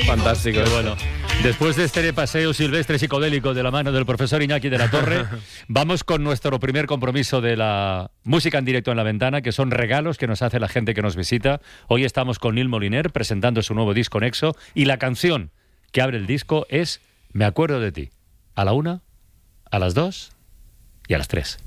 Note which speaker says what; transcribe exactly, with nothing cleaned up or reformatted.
Speaker 1: Fantástico.
Speaker 2: Pero bueno, después de este paseo silvestre psicodélico de la mano del profesor Iñaki de la Torre, vamos con nuestro primer compromiso de la música en directo en La Ventana, que son regalos que nos hace la gente que nos visita. Hoy estamos con Nil Moliner presentando su nuevo disco Nexo, y la canción que abre el disco es Me acuerdo de ti. A la una, a las dos y a las tres.